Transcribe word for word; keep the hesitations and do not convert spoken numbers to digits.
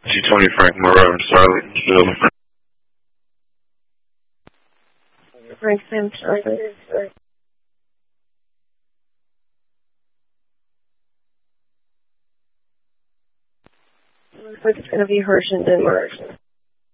G twenty Frank Monroe, Charlotte. Frank Sam Charlotte. Looks like it's going to be Hirsch and Denmark.